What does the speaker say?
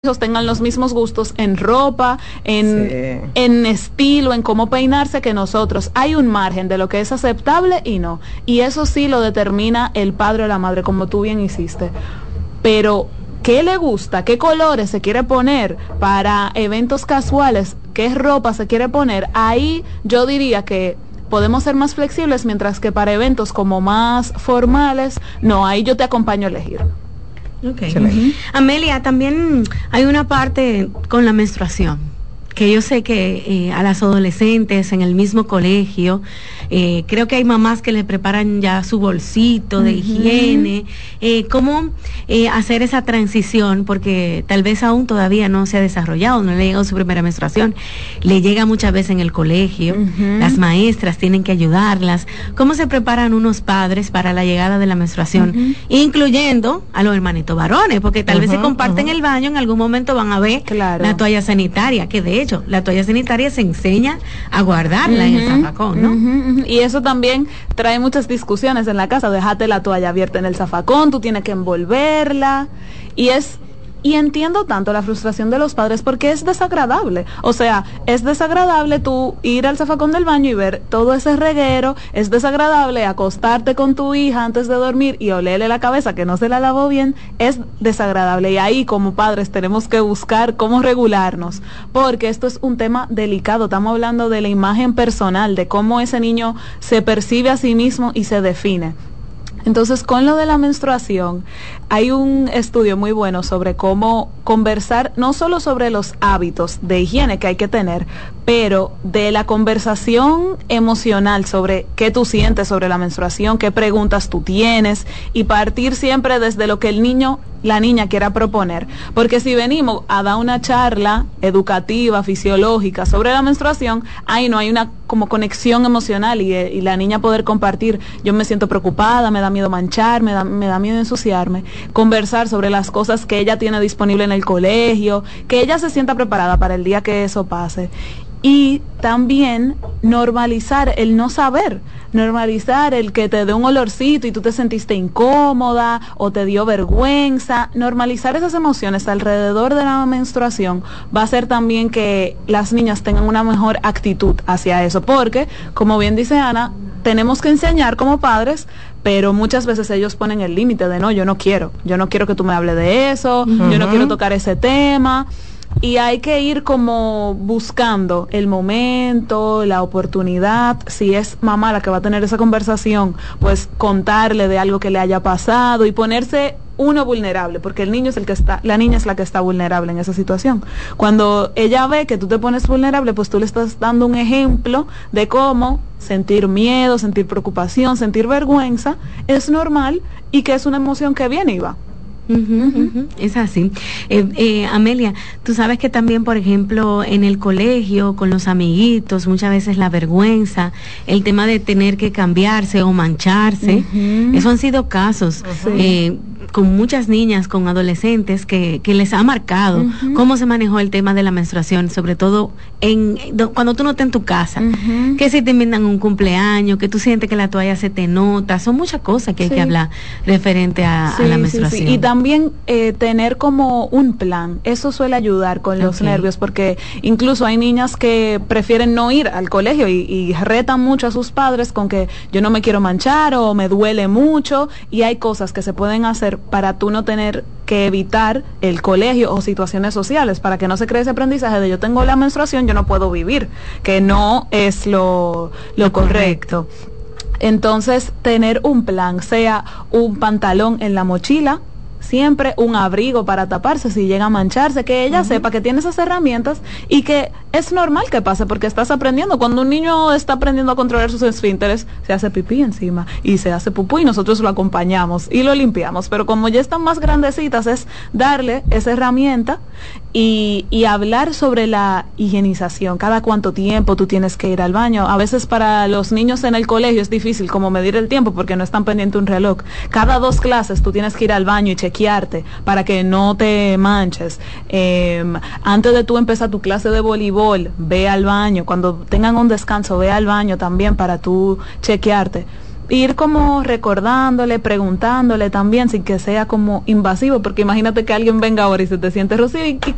hijos tengan los mismos gustos en ropa, en estilo, en cómo peinarse que nosotros. Hay un margen de lo que es aceptable y no. Y eso sí lo determina el padre o la madre, como tú bien hiciste. Pero, ¿qué le gusta? ¿Qué colores se quiere poner para eventos casuales? ¿Qué ropa se quiere poner? Ahí yo diría que podemos ser más flexibles, mientras que para eventos como más formales, no, ahí yo te acompaño a elegir. Okay. Amelia, también hay una parte con la menstruación, que yo sé que a las adolescentes en el mismo colegio, creo que hay mamás que le preparan ya su bolsito de higiene, cómo hacer esa transición, porque tal vez aún todavía no se ha desarrollado, no le llega su primera menstruación, le llega muchas veces en el colegio, las maestras tienen que ayudarlas. ¿Cómo se preparan unos padres para la llegada de la menstruación, incluyendo a los hermanitos varones? Porque tal vez se comparten el baño, en algún momento van a ver la toalla sanitaria, que de hecho la toalla sanitaria se enseña a guardarla en el zafacón, ¿no? Y eso también trae muchas discusiones en la casa. Déjate la toalla abierta en el zafacón, tú tienes que envolverla, y entiendo tanto la frustración de los padres, porque es desagradable. O sea, es desagradable tú ir al zafacón del baño y ver todo ese reguero, es desagradable acostarte con tu hija antes de dormir y olerle la cabeza que no se la lavó bien, es desagradable. Y ahí como padres tenemos que buscar cómo regularnos, porque esto es un tema delicado. Estamos hablando de la imagen personal, de cómo ese niño se percibe a sí mismo y se define. Entonces, con lo de la menstruación, hay un estudio muy bueno sobre cómo conversar, no solo sobre los hábitos de higiene que hay que tener, pero de la conversación emocional sobre qué tú sientes sobre la menstruación, qué preguntas tú tienes, y partir siempre desde lo que el niño, la niña quiera proponer. Porque si venimos a dar una charla educativa, fisiológica sobre la menstruación, ahí no hay una como conexión emocional y la niña poder compartir, yo me siento preocupada, me da miedo manchar, me da miedo ensuciarme. Conversar sobre las cosas que ella tiene disponible en el colegio, que ella se sienta preparada para el día que eso pase. Y también normalizar el no saber, normalizar el que te dé un olorcito y tú te sentiste incómoda o te dio vergüenza. Normalizar esas emociones alrededor de la menstruación va a hacer también que las niñas tengan una mejor actitud hacia eso, porque, como bien dice Ana, tenemos que enseñar como padres, pero muchas veces ellos ponen el límite de no, yo no quiero que tú me hables de eso, yo no quiero tocar ese tema. Y hay que ir como buscando el momento, la oportunidad. Si es mamá la que va a tener esa conversación, pues contarle de algo que le haya pasado y ponerse uno vulnerable, porque el niño es el que está, la niña es la que está vulnerable en esa situación. Cuando ella ve que tú te pones vulnerable, pues tú le estás dando un ejemplo de cómo sentir miedo, sentir preocupación, sentir vergüenza es normal y que es una emoción que viene y va. Es así. Amelia, tú sabes que también, por ejemplo, en el colegio, con los amiguitos, muchas veces la vergüenza, el tema de tener que cambiarse o mancharse, eso han sido casos con muchas niñas, con adolescentes que les ha marcado cómo se manejó el tema de la menstruación, sobre todo cuando tú no estás en tu casa, que si te invitan un cumpleaños, que tú sientes que la toalla se te nota, son muchas cosas que hay que hablar referente a la menstruación. Y también tener como un plan, eso suele ayudar con los nervios, porque incluso hay niñas que prefieren no ir al colegio y retan mucho a sus padres con que yo no me quiero manchar o me duele mucho, y hay cosas que se pueden hacer para tú no tener que evitar el colegio o situaciones sociales, para que no se cree ese aprendizaje de yo tengo la menstruación, yo no puedo vivir, que no es lo correcto. Entonces, tener un plan, sea un pantalón en la mochila, siempre un abrigo para taparse si llega a mancharse, que ella sepa que tiene esas herramientas y que es normal que pase, porque estás aprendiendo. Cuando un niño está aprendiendo a controlar sus esfínteres, se hace pipí encima y se hace pupú y nosotros lo acompañamos y lo limpiamos, pero como ya están más grandecitas, es darle esa herramienta y hablar sobre la higienización, cada cuánto tiempo tú tienes que ir al baño. A veces para los niños en el colegio es difícil como medir el tiempo porque no están pendiente un reloj. Cada 2 clases tú tienes que ir al baño y chequearte para que no te manches. Antes de tú empezar tu clase de voleibol, ve al baño. Cuando tengan un descanso, ve al baño también para tú chequearte. Ir como recordándole, preguntándole también, sin que sea como invasivo, porque imagínate que alguien venga ahora y se te siente Rocío, ¿y